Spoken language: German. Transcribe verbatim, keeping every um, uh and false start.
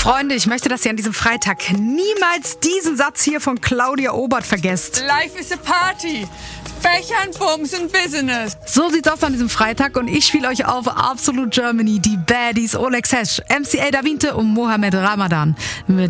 Freunde, ich möchte, dass ihr an diesem Freitag niemals diesen Satz hier von Claudia Obert vergesst. Life is a party. Bechern, Bums und Business. So sieht's aus an diesem Freitag und ich spiele euch auf Absolute Germany, die Baddies Oleg Sesh, M C A Da Vinte und Mohamed Ramadan. Mit